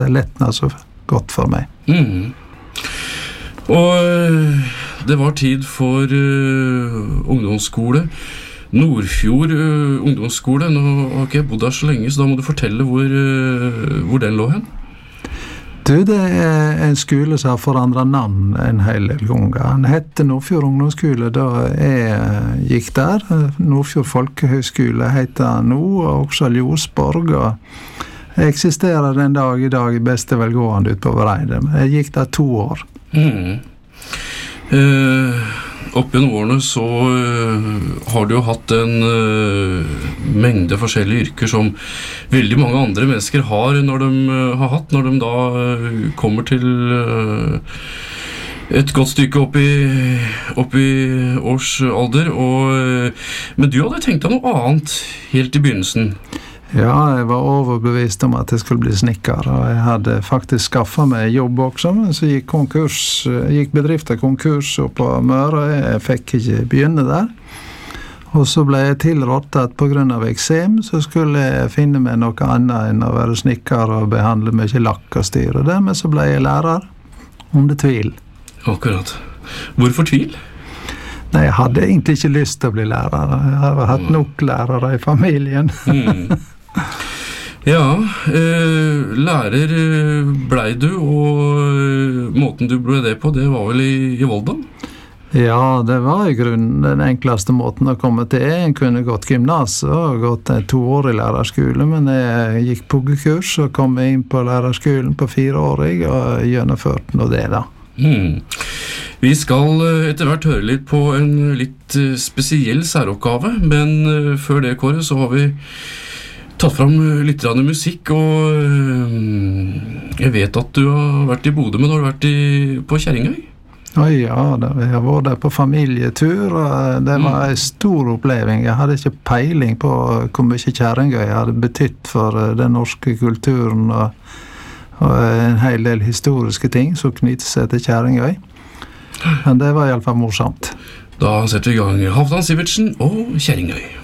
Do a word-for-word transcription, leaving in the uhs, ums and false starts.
Det lettnet så godt for meg. Mm. Og det var tid for uh, ungdomsskole. Nordfjord uh, ungdomsskole. Nå har ikke jeg bodd der så lenge, så da må du fortelle hvor, uh, hvor den lå hen. Du, det er en skole som har forandret navn en hel del ganger. Han hette Nordfjord ungdomsskole da jeg gikk der. Nordfjord folkehøgskole heter han nå, og også Ljosborg. Og jeg eksisterer den dag i dag i beste velgående ut på Vereide. Jeg gikk der to år. Mm. Eh, opp gjennom årene så uh, har du jo hatt en uh, mengde forskjellige yrker som veldig mange andre mennesker har når de uh, har hatt, når de da uh, kommer til uh, et godt stykke opp i, opp i årsalder. Og, uh, men du hadde tenkt deg noe annet helt i begynnelsen. Ja, jeg var overbevist om at jeg skulle bli snikker, og jeg hadde faktisk skaffet meg jobb også, men så gikk, konkurs, gikk bedrifter konkurs på Møre, jeg fikk ikke begynne der. Og så ble jeg tilrådt at på grunn av eksem så skulle jeg finne meg noe annet enn å være snikker og behandle mye lakk og styre det, men så ble jeg lærer, om det tvil. Akkurat. Hvorfor tvil? Nei, jeg hadde egentlig ikke lyst til å bli lærer. Jeg har hatt nok lærere i familien. mm. Ja, eh, lærer blei du, og måten du ble det på, det var vel i, i Volda? Ja, det var i grunnen den enkleste måten å komme til. Jeg kunne gått gymnas og gått to år i lærerskole, men jeg gikk puggekurs og kom inn på lærerskolen på fireårig og gjennomførte nå det da. Mm. Vi skal etter hvert høre litt på en litt spesiell særoppgave, men før det, Kåre, så har vi tatt fram litt av musikk, og jeg vet at du har vært i Bodø, men har du vært i, på Kjerringøy? Oi, ja, da, jeg har vært der på familietur, og det var en stor oppleving. Jeg hadde ikke peiling på hvor mye Kjerringøy hadde betytt for den norske kulturen, og, og en hel del historiske ting som knytter seg til Kjerringøy. Men det var i alle fall morsomt. Da setter vi i gang Halvdan Sivertsen og Kjerringøy.